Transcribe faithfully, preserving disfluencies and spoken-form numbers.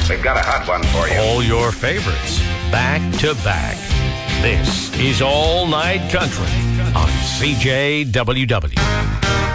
We've got a hot one for you. All your favorites, back to back. This is All Night Country on C J W W.